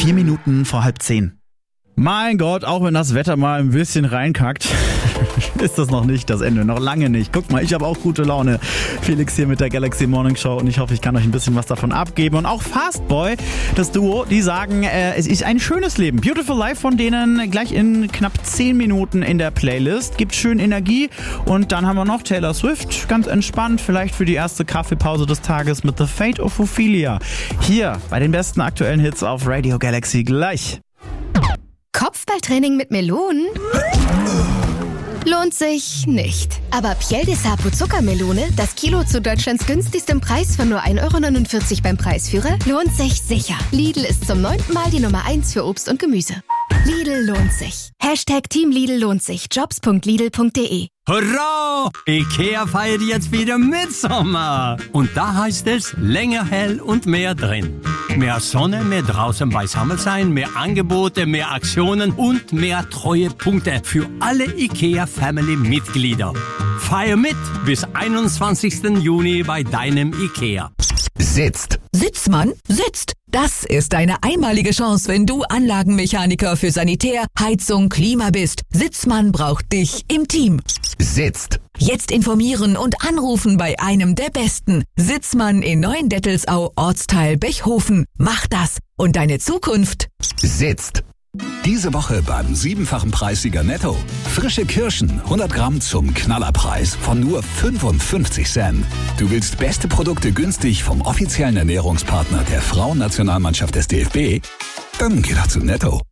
4 Minuten vor 9:30. Mein Gott, auch wenn das Wetter mal ein bisschen reinkackt, ist das noch nicht das Ende, noch lange nicht. Guck mal, ich habe auch gute Laune. Felix hier mit der Galaxy Morning Show und ich hoffe, ich kann euch ein bisschen was davon abgeben. Und auch Fastboy, das Duo, die sagen, es ist ein schönes Leben. Beautiful Life von denen gleich in knapp 10 Minuten in der Playlist. Gibt schön Energie. Und dann haben wir noch Taylor Swift, ganz entspannt, vielleicht für die erste Kaffeepause des Tages mit The Fate of Ophelia. Hier bei den besten aktuellen Hits auf Radio Galaxy gleich. Kopfballtraining mit Melonen? Lohnt sich nicht. Aber Piel de Sapo Zuckermelone, das Kilo zu Deutschlands günstigstem Preis von nur 1,49 € beim Preisführer, lohnt sich sicher. Lidl ist zum 9. Mal die Nummer 1 für Obst und Gemüse. Lidl lohnt sich. #Team Lidl lohnt sich. Jobs.lidl.de. Hurra! IKEA feiert jetzt wieder Mitsommer. Und da heißt es länger hell und mehr drin. Mehr Sonne, mehr draußen beisammen sein, mehr Angebote, mehr Aktionen und mehr Treuepunkte für alle IKEA-Family-Mitglieder. Feier mit bis 21. Juni bei deinem IKEA. Sitzt. Sitzmann sitzt. Das ist eine einmalige Chance, wenn du Anlagenmechaniker für Sanitär, Heizung, Klima bist. Sitzmann braucht dich im Team. Sitzt. Jetzt informieren und anrufen bei einem der Besten. Sitzmann in Neuendettelsau, Ortsteil Bechhofen. Mach das und deine Zukunft Sitzt. Diese Woche beim 7-fachen Preissieger Netto. Frische Kirschen, 100 Gramm zum Knallerpreis von nur 55 Cent. Du willst beste Produkte günstig vom offiziellen Ernährungspartner der Frauennationalmannschaft des DFB? Dann geh doch zu Netto.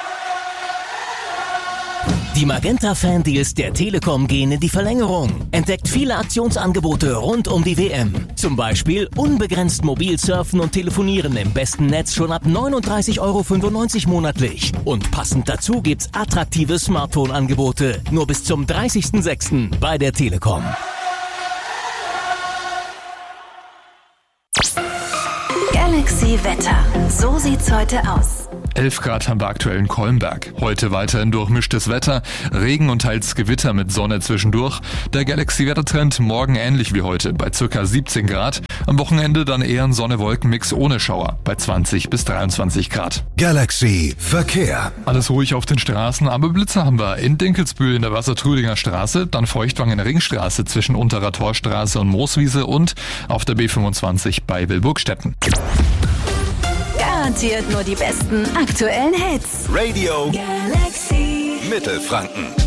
Die Magenta-Fan-Deals der Telekom gehen in die Verlängerung. Entdeckt viele Aktionsangebote rund um die WM. Zum Beispiel unbegrenzt mobil surfen und telefonieren im besten Netz schon ab 39,95 € monatlich. Und passend dazu gibt's attraktive Smartphone-Angebote. Nur bis zum 30.06. bei der Telekom. Galaxy Wetter. So sieht's heute aus. 11 Grad haben wir aktuell in Kolmberg. Heute weiterhin durchmischtes Wetter, Regen und teils Gewitter mit Sonne zwischendurch. Der Galaxy-Wettertrend morgen ähnlich wie heute bei ca. 17 Grad. Am Wochenende dann eher ein Sonne-Wolken-Mix ohne Schauer bei 20 bis 23 Grad. Galaxy Verkehr. Alles ruhig auf den Straßen, aber Blitzer haben wir in Dinkelsbühl in der Wassertrüdinger Straße, dann Feuchtwangen-Ringstraße zwischen Unterer Torstraße und Mooswiese und auf der B25 bei Wilburgstetten. Garantiert nur die besten aktuellen Hits. Radio Galaxy Mittelfranken.